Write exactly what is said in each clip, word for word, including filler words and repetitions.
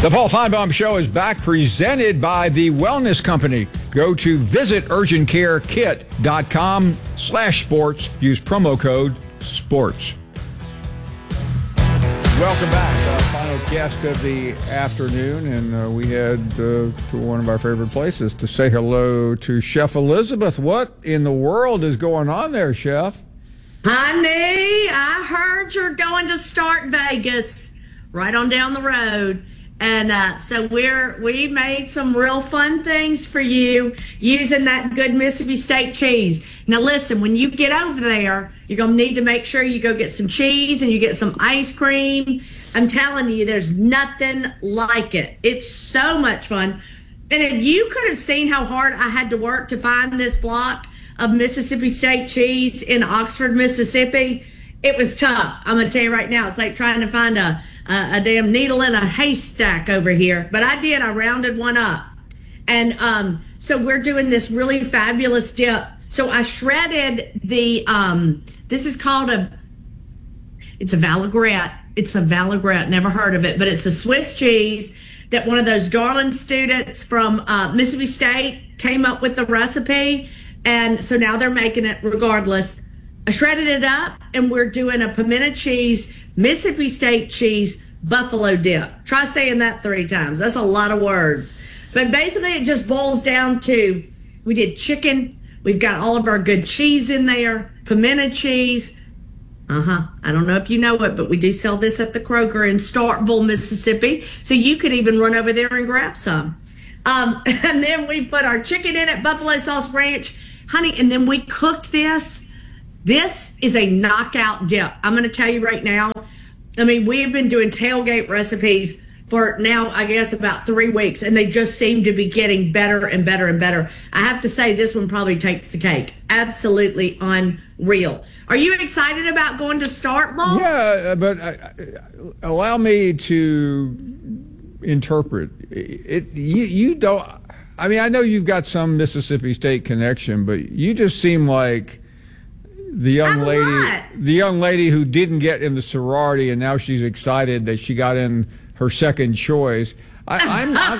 The Paul Feinbaum Show is back, presented by the Wellness Company. Go to visit urgent care kit dot com slash sports. Use promo code SPORTS. Welcome back. Uh, final guest of the afternoon, and uh, we head uh, to one of our favorite places to say hello to Chef Elizabeth. What in the world is going on there, Chef? Honey, I heard you're going to start Vegas right on down the road. And uh, so we're we made some real fun things for you using that good Mississippi State cheese. Now listen, when you get over there, you're going to need to make sure you go get some cheese and you get some ice cream. I'm telling you, there's nothing like it. It's so much fun. And if you could have seen how hard I had to work to find this block of Mississippi State cheese in Oxford, Mississippi, it was tough. I'm going to tell you right now, it's like trying to find a A, a damn needle in a haystack over here. But I did. I rounded one up. And um, so we're doing this really fabulous dip. So I shredded the, um, this is called a, it's a vinaigrette. It's a vinaigrette. Never heard of it. But it's a Swiss cheese that one of those darling students from uh, Mississippi State came up with the recipe. And so now they're making it regardless. I shredded it up, and we're doing a pimento cheese, Mississippi State cheese, buffalo dip. Try saying that three times. That's a lot of words. But basically, it just boils down to, we did chicken. We've got all of our good cheese in there, pimento cheese. Uh-huh. I don't know if you know it, but we do sell this at the Kroger in Starkville, Mississippi. So you could even run over there and grab some. Um, and then we put our chicken in it, buffalo sauce ranch, honey, and then we cooked this. This is a knockout dip. I'm going to tell you right now. I mean, we have been doing tailgate recipes for now, I guess, about three weeks, and they just seem to be getting better and better and better. I have to say, this one probably takes the cake. Absolutely unreal. Are you excited about going to Starkville? Yeah, but uh, allow me to interpret. It, you, you don't. I mean, I know you've got some Mississippi State connection, but you just seem like the young I'm lady, not. the young lady who didn't get in the sorority, and now she's excited that she got in her second choice. I, I'm, I'm,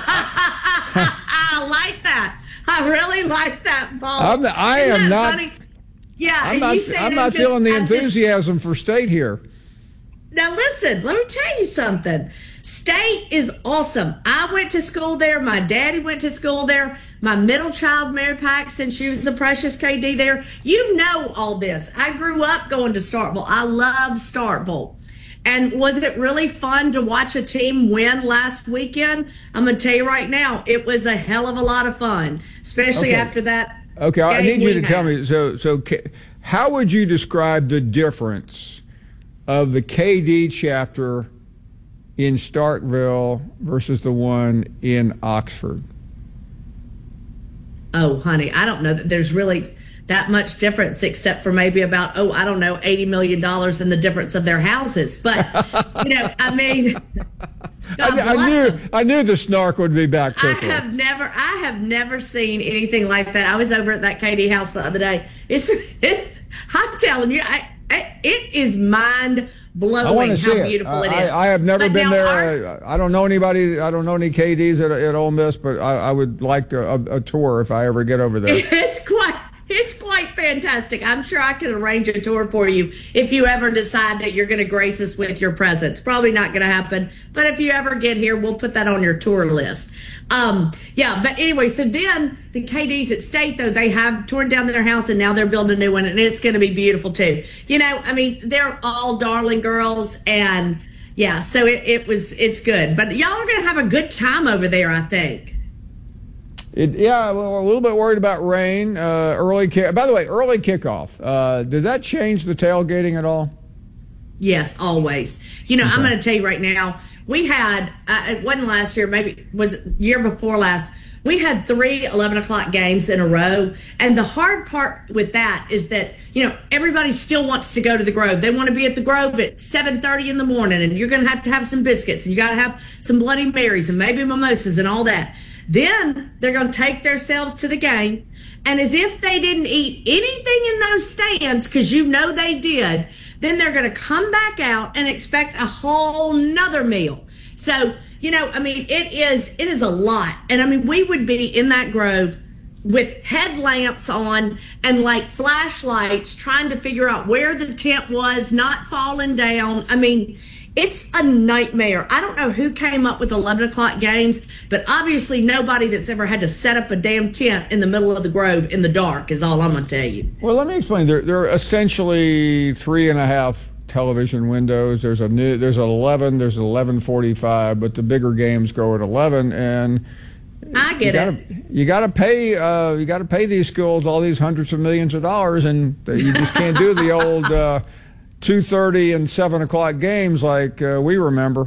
I like that. I really like that, Paul. I'm, I Isn't am that not. funny? Yeah, I'm and not. you say I'm that not just- feeling the I just- enthusiasm for State here. Now listen, let me tell you something. State is awesome. I went to school there. My daddy went to school there. My middle child, Mary Paxton, she was a precious K D there. You know all this. I grew up going to Starkville. I love Starkville. And was it really fun to watch a team win last weekend? I'm going to tell you right now, it was a hell of a lot of fun, especially Okay. after that. Okay, I game need you we to tell had. me. So, so K- how would you describe the difference of the K D chapter in Starkville versus the one in Oxford? Oh, honey, I don't know that there's really that much difference, except for maybe about, oh, I don't know, eighty million dollars in the difference of their houses. But, you know, I mean, God I, I bless knew them. I knew the snark would be back I quickly. have never, I have never seen anything like that. I was over at that K D house the other day. It's, it, I'm telling you, I, I, it is mind blowing I want to how see it. beautiful I, it is. I, I have never But been now there. our- I, I don't know anybody. I don't know any K Ds at, at Ole Miss, but I, I would like to, a, a tour if I ever get over there. It's quite, it's quite fantastic. I'm sure I can arrange a tour for you if you ever decide that you're going to grace us with your presence. Probably not going to happen, but if you ever get here, we'll put that on your tour list. Um, yeah, but anyway, so then the K Ds at State, though, they have torn down their house and now they're building a new one, and it's going to be beautiful too. You know, I mean, they're all darling girls, and yeah, so it, it was, it's good. But y'all are going to have a good time over there, I think. It, yeah, well, we're a little bit worried about rain. Uh, early kick. By the way, early kickoff. Uh, did that change the tailgating at all? Yes, always. You know, Okay. I'm going to tell you right now, we had, uh, it wasn't last year, maybe it was year before last, we had three eleven o'clock games in a row. And the hard part with that is that, you know, everybody still wants to go to the Grove. They want to be at the Grove at seven thirty in the morning, and you're going to have to have some biscuits, and you got to have some Bloody Marys and maybe mimosas and all that. Then they're going to take themselves to the game, and as if they didn't eat anything in those stands, because you know they did, then they're going to come back out and expect a whole nother meal. So, you know, I mean, it is it is a lot. And I mean, we would be in that grove with headlamps on and like flashlights trying to figure out where the tent was, not falling down. I mean, it's a nightmare. I don't know who came up with eleven o'clock games, but obviously nobody that's ever had to set up a damn tent in the middle of the grove in the dark is all I'm going to tell you. Well, let me explain. There, there are essentially three and a half television windows. There's a new, there's an eleven, there's an eleven forty-five, but the bigger games go at eleven, and I get you gotta, it. You got to pay. Uh, you got to pay these schools all these hundreds of millions of dollars, and you just can't do the old uh, two thirty and seven o'clock games like uh, we remember.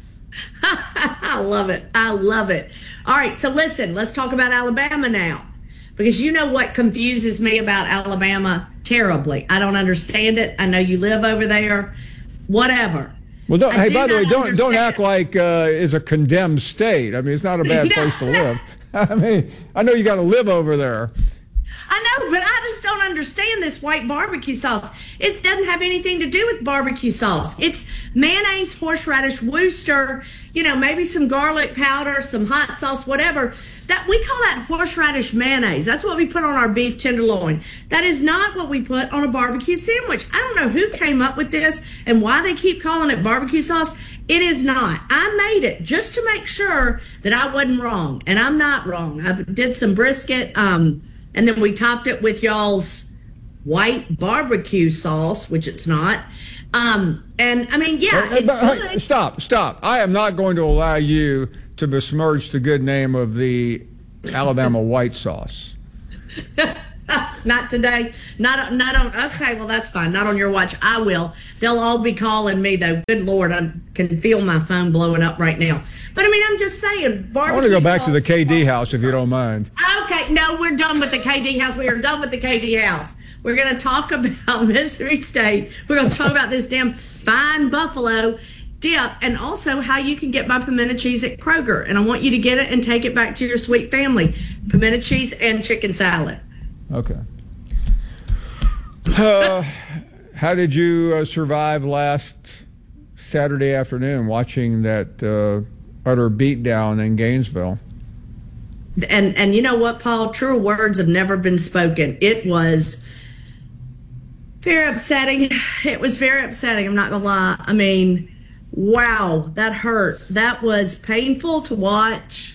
I love it. I love it. All right, so listen, let's talk about Alabama now, because you know what confuses me about Alabama terribly. I don't understand it. I know you live over there. Whatever. Well, don't, hey, by the way, don't don't understand. act like uh, it's a condemned state. I mean, it's not a bad No, place to no. live. I mean, I know you got to live over there. I know, but I just don't understand this white barbecue sauce. It doesn't have anything to do with barbecue sauce. It's mayonnaise, horseradish, Worcester, you know, maybe some garlic powder, some hot sauce, whatever. That we call that horseradish mayonnaise. That's what we put on our beef tenderloin. That is not what we put on a barbecue sandwich. I don't know who came up with this and why they keep calling it barbecue sauce. It is not. I made it just to make sure that I wasn't wrong, and I'm not wrong. I did some brisket, um, and then we topped it with y'all's white barbecue sauce, which it's not. Um, and I mean, yeah, Hey, it's but, hey, good. stop, stop. I am not going to allow you to besmirch the good name of the Alabama white sauce. Not today. Not not on. Okay, well that's fine. Not on your watch. I will. They'll all be calling me though. Good Lord, I can feel my phone blowing up right now. But I mean, I'm just saying. Barbecue I want to go back to the sauce- K D house if you don't mind. Okay, no, we're done with the K D house. We are done with the K D house. We're going to talk about Mississippi State. We're going to talk about this damn fine buffalo dip, and also how you can get my pimento cheese at Kroger. And I want you to get it and take it back to your sweet family. Pimento cheese and chicken salad. Okay. Uh, how did you uh, survive last Saturday afternoon watching that uh, utter beatdown in Gainesville? And and you know what, Paul? Truer words have never been spoken. It was very upsetting. It was very upsetting. I'm not gonna lie. I mean, wow, that hurt. That was painful to watch.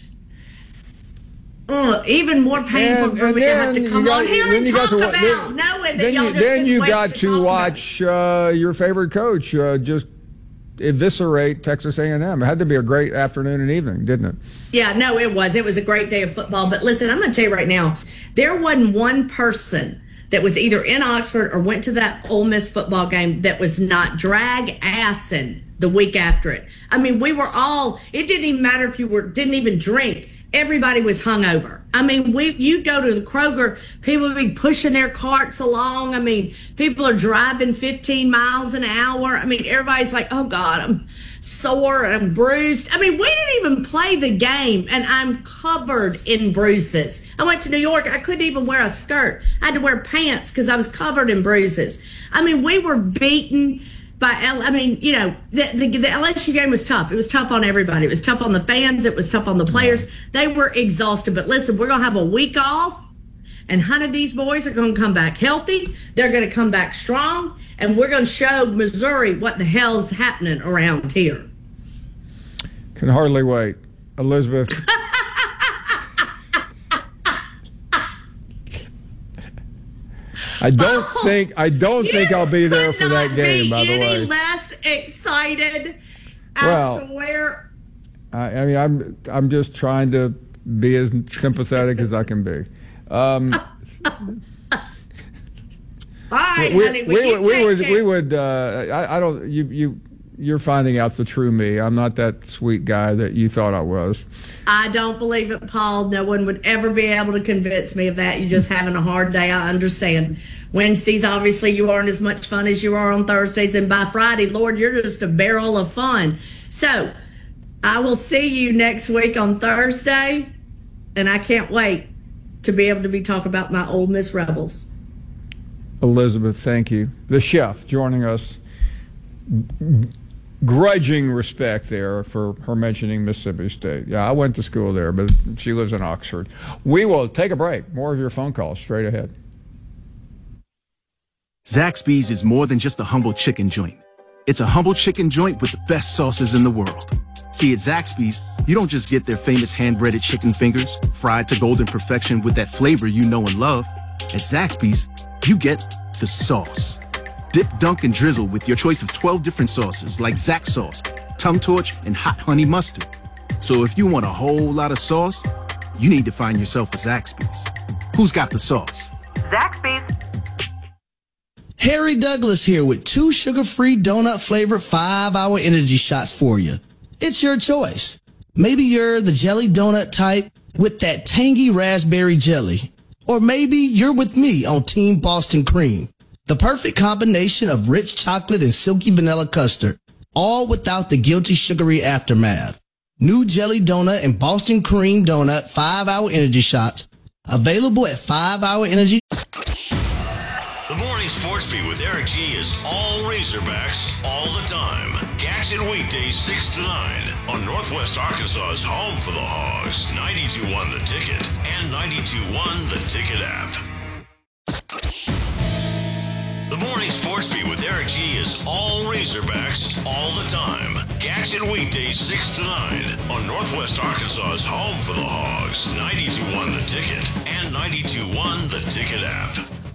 Ugh, even more painful And- for and me to have then to come you got- on here then and you got talk to wa- about then- knowing that Then y'all you, just then couldn't you wait got to to talk about it. watch uh, your favorite coach uh, just eviscerate Texas A and M. It had to be a great afternoon and evening, didn't it? Yeah, no, it was. It was a great day of football. But listen, I'm going to tell you right now, there wasn't one person that was either in Oxford or went to that Ole Miss football game that was not drag assing the week after it. I mean, we were all, it didn't even matter if you were didn't even drink. Everybody was hungover. I mean, we you go to the Kroger, people would be pushing their carts along. I mean, people are driving fifteen miles an hour. I mean, everybody's like, oh God, I'm sore and I'm bruised. I mean, we didn't even play the game and I'm covered in bruises. I went to New York. I couldn't even wear a skirt. I had to wear pants because I was covered in bruises. I mean, we were beaten by L. I mean, you know, the, the, the L S U game was tough. It was tough on everybody. It was tough on the fans. It was tough on the players. They were exhausted. But listen, we're going to have a week off, and one hundred of these boys are going to come back healthy. They're going to come back strong, and we're going to show Missouri what the hell's happening around here. Can hardly wait. Elizabeth. I don't Oh, think I don't think You I'll be there could for that not game, be by the any way. less excited. I Well, swear. I, I mean, I'm I'm just trying to be as sympathetic as I can be. Um, All right, we, honey. we, We, would, we take would care. we would uh, I, I don't you you you're finding out the true me. I'm not that sweet guy that you thought I was. I don't believe it, Paul. No one would ever be able to convince me of that. You're just having a hard day. I understand. Wednesdays, obviously, you aren't as much fun as you are on Thursdays. And by Friday, Lord, you're just a barrel of fun. So I will see you next week on Thursday. And I can't wait to be able to be talking about my Ole Miss Rebels. Elizabeth, thank you. The chef joining us. grudging respect there for her mentioning Mississippi State. Yeah, I went to school there, but she lives in Oxford. We will take a break. More of your phone calls straight ahead. Zaxby's is more than just a humble chicken joint. It's a humble chicken joint with the best sauces in the world. See, at Zaxby's, you don't just get their famous hand-breaded chicken fingers, fried to golden perfection with that flavor you know and love. At Zaxby's, you get the sauce. Dip, dunk, and drizzle with your choice of twelve different sauces like Zax sauce, Tum Torch, and Hot Honey Mustard. So if you want a whole lot of sauce, you need to find yourself a Zaxby's. Who's got the sauce? Zaxby's. Harry Douglas here with two sugar-free donut-flavored five-hour energy shots for you. It's your choice. Maybe you're the jelly donut type with that tangy raspberry jelly. Or maybe you're with me on Team Boston Cream. The perfect combination of rich chocolate and silky vanilla custard, all without the guilty sugary aftermath. New jelly donut and Boston Cream donut five-hour energy shots, available at five hour energy. The Morning Sports Beat with Eric G is all Razorbacks all the time. Catch it weekdays six to nine on Northwest Arkansas's home for the Hogs, ninety-two point one The Ticket and ninety-two point one The Ticket app. The Morning Sports Beat with Eric G is all Razorbacks all the time. Catch it weekdays six to nine on Northwest Arkansas's home for the Hogs, ninety-two point one The Ticket and ninety-two point one The Ticket app.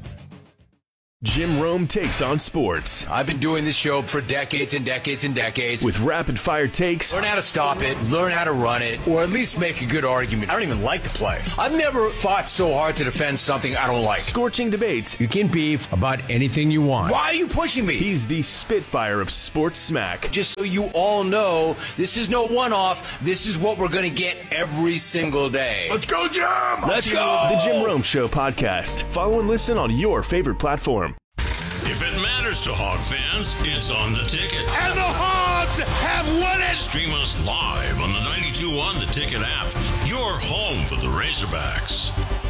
Jim Rome takes on sports. I've been doing this show for decades and decades and decades. With rapid-fire takes. Learn how to stop it, learn how to run it, or at least make a good argument. I don't even like to play. I've never fought so hard to defend something I don't like. Scorching debates. You can beef about anything you want. Why are you pushing me? He's the Spitfire of sports smack. Just so you all know, this is no one-off. This is what we're going to get every single day. Let's go, Jim! Let's go! The Jim Rome Show podcast. Follow and listen on your favorite platform. If it matters to Hog fans, it's on The Ticket. And the Hogs have won it! Stream us live on the ninety-two point one The Ticket app, your home for the Razorbacks.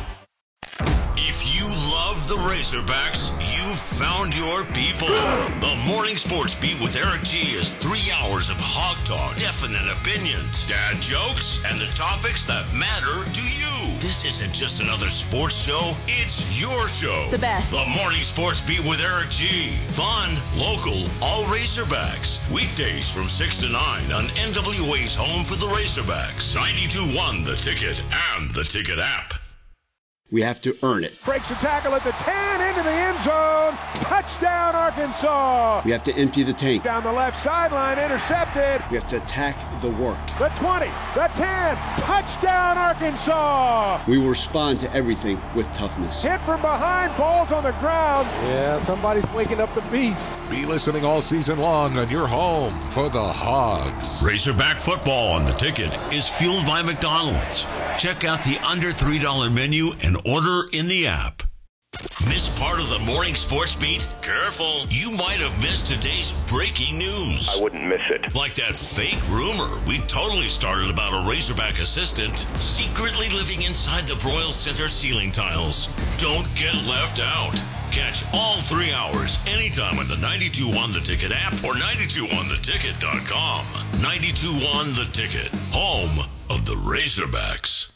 If you love the Razorbacks, you've found your people. The Morning Sports Beat with Eric G is three hours of hog talk, definite opinions, dad jokes, and the topics that matter to you. This isn't just another sports show, it's your show. The best. The Morning Sports Beat with Eric G. Fun, local, all Razorbacks. Weekdays from six to nine on N W A's home for the Razorbacks. ninety-two point one The Ticket and The Ticket app. We have to earn it. Breaks a tackle at the ten, into the end zone. Touchdown, Arkansas. We have to empty the tank. Down the left sideline, intercepted. We have to attack the work. The twenty, the ten, touchdown, Arkansas. We will respond to everything with toughness. Hit from behind, balls on the ground. Yeah, somebody's waking up the beast. Be listening all season long on your home for the Hogs. Razorback football on The Ticket is fueled by McDonald's. Check out the under three dollar menu and order in the app. Miss part of the Morning Sports Beat? Careful, you might have missed today's breaking news. I wouldn't miss it. Like that fake rumor we totally started about a Razorback assistant secretly living inside the Broyles Center ceiling tiles. Don't get left out. Catch all three hours anytime on the ninety-two point one The Ticket app or ninety-two one the ticket dot com. ninety-two point one The Ticket, home of the Razorbacks.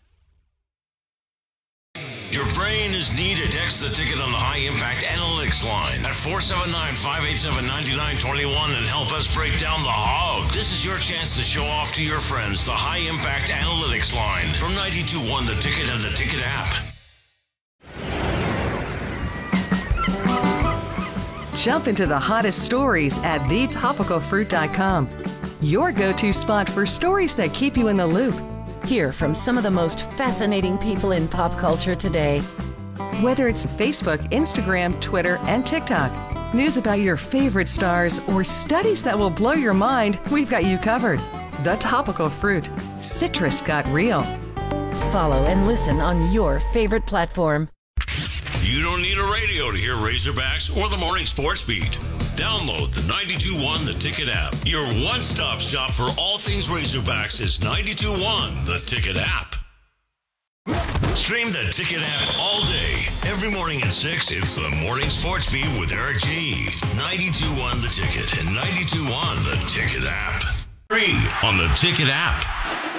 Your brain is needed. Text The Ticket on the High Impact Analytics line at four seven nine, five eight seven, nine nine two one and help us break down the hog. This is your chance to show off to your friends the High Impact Analytics line from ninety-two point one The Ticket and The Ticket app. Jump into the hottest stories at the topical fruit dot com. Your go-to spot for stories that keep you in the loop. Hear from some of the most fascinating people in pop culture today. Whether it's Facebook, Instagram, Twitter, and TikTok, news about your favorite stars, or studies that will blow your mind, we've got you covered. The Topical Fruit. Citrus got real. Follow and listen on your favorite platform. You don't need a radio to hear Razorbacks or the Morning Sports Beat. Download the ninety-two point one The Ticket app. Your one-stop shop for all things Razorbacks is ninety-two point one The Ticket app. Stream the Ticket app all day. Every morning at six, it's the Morning Sports Beat with Eric G. ninety-two point one The Ticket and ninety-two point one The Ticket app. Free on the Ticket app.